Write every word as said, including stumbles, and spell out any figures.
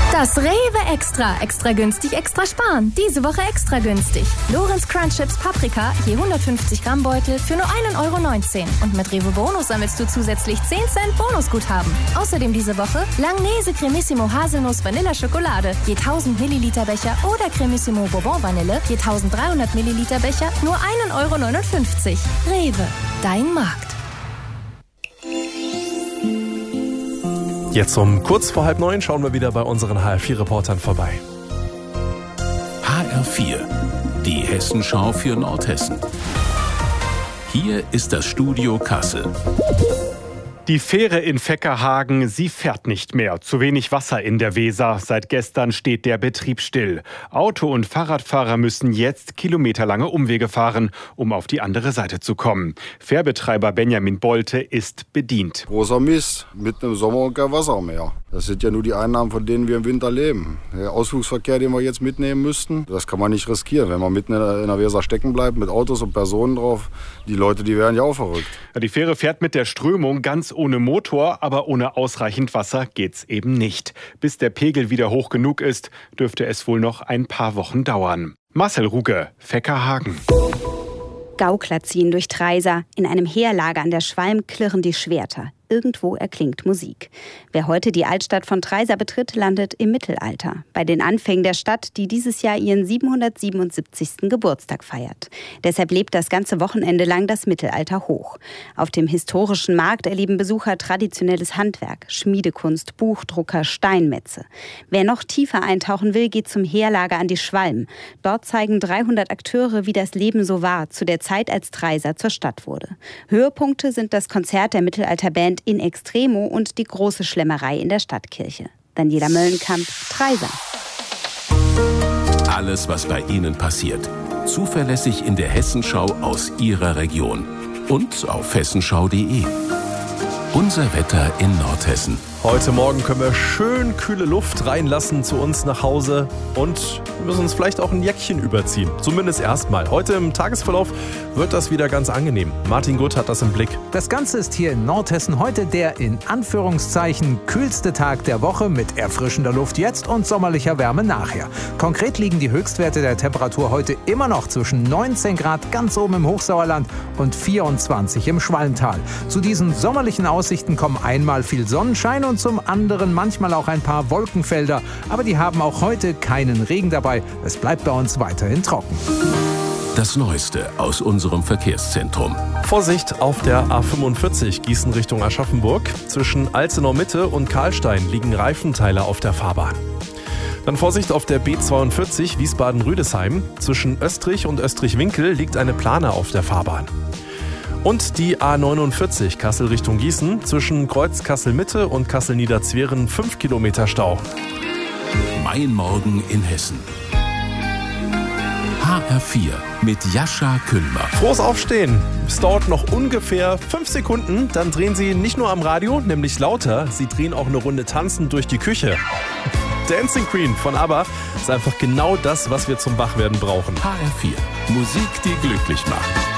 Das Rewe Extra. Extra günstig, extra sparen. Diese Woche extra günstig. Lorenz Crunch Chips Paprika, je hundertfünfzig Gramm Beutel für nur ein Euro neunzehn. Und mit Rewe Bonus sammelst du zusätzlich zehn Cent Bonusguthaben. Außerdem diese Woche Langnese Cremissimo Haselnuss Vanilla Schokolade, je tausend Milliliter Becher oder Cremissimo Bourbon Vanille, je eintausenddreihundert Milliliter Becher, nur ein Euro neunundfünfzig. Rewe, dein Markt. Jetzt um kurz vor halb neun schauen wir wieder bei unseren H R vier Reportern vorbei. H R vier, die Hessenschau für Nordhessen. Hier ist das Studio Kassel. Die Fähre in Veckerhagen, sie fährt nicht mehr. Zu wenig Wasser in der Weser. Seit gestern steht der Betrieb still. Auto- und Fahrradfahrer müssen jetzt kilometerlange Umwege fahren, um auf die andere Seite zu kommen. Fährbetreiber Benjamin Bolte ist bedient. Großer Mist, mitten im Sommer und kein Wasser mehr. Das sind ja nur die Einnahmen, von denen wir im Winter leben. Der Ausflugsverkehr, den wir jetzt mitnehmen müssten, das kann man nicht riskieren. Wenn man mitten in der Weser stecken bleibt, mit Autos und Personen drauf, die Leute, die werden ja auch verrückt. Die Fähre fährt mit der Strömung ganz ohne Motor, aber ohne ausreichend Wasser geht's eben nicht. Bis der Pegel wieder hoch genug ist, dürfte es wohl noch ein paar Wochen dauern. Marcel Ruge, Veckerhagen. Gaukler ziehen durch Treysa. In einem Heerlager an der Schwalm klirren die Schwerter. Irgendwo erklingt Musik. Wer heute die Altstadt von Treysa betritt, landet im Mittelalter. Bei den Anfängen der Stadt, die dieses Jahr ihren siebenhundertsiebenundsiebzigsten Geburtstag feiert. Deshalb lebt das ganze Wochenende lang das Mittelalter hoch. Auf dem historischen Markt erleben Besucher traditionelles Handwerk, Schmiedekunst, Buchdrucker, Steinmetze. Wer noch tiefer eintauchen will, geht zum Heerlager an die Schwalm. Dort zeigen dreihundert Akteure, wie das Leben so war, zu der Zeit, als Treysa zur Stadt wurde. Höhepunkte sind das Konzert der Mittelalterband In Extremo und die große Schlemmerei in der Stadtkirche. Daniela Möllenkamp, Treysa. Alles, was bei Ihnen passiert. Zuverlässig in der Hessenschau aus Ihrer Region. Und auf hessenschau punkt de. Unser Wetter in Nordhessen. Heute Morgen können wir schön kühle Luft reinlassen zu uns nach Hause und wir müssen uns vielleicht auch ein Jäckchen überziehen. Zumindest erstmal. Heute im Tagesverlauf wird das wieder ganz angenehm. Martin Gutt hat das im Blick. Das Ganze ist hier in Nordhessen heute der in Anführungszeichen kühlste Tag der Woche mit erfrischender Luft jetzt und sommerlicher Wärme nachher. Konkret liegen die Höchstwerte der Temperatur heute immer noch zwischen neunzehn Grad ganz oben im Hochsauerland und vierundzwanzig im Schwalmtal. Zu diesen sommerlichen Aussichten kommen einmal viel Sonnenschein und zum anderen manchmal auch ein paar Wolkenfelder. Aber die haben auch heute keinen Regen dabei. Es bleibt bei uns weiterhin trocken. Das Neueste aus unserem Verkehrszentrum. Vorsicht auf der A fünfundvierzig Gießen Richtung Aschaffenburg. Zwischen Alzenau Mitte und Karlstein liegen Reifenteile auf der Fahrbahn. Dann Vorsicht auf der B zweiundvierzig Wiesbaden-Rüdesheim. Zwischen Österreich und Österreich-Winkel liegt eine Plane auf der Fahrbahn. Und die A neunundvierzig Kassel Richtung Gießen, zwischen Kreuz Kassel-Mitte und Kassel-Niederzweren fünf Kilometer Stau. Mein Morgen in Hessen. H R vier mit Jascha Kühlmer. Frohes Aufstehen. Es dauert noch ungefähr fünf Sekunden, dann drehen Sie nicht nur am Radio, nämlich lauter, Sie drehen auch eine Runde tanzend durch die Küche. Dancing Queen von ABBA ist einfach genau das, was wir zum Wachwerden brauchen. H R vier, Musik, die glücklich macht.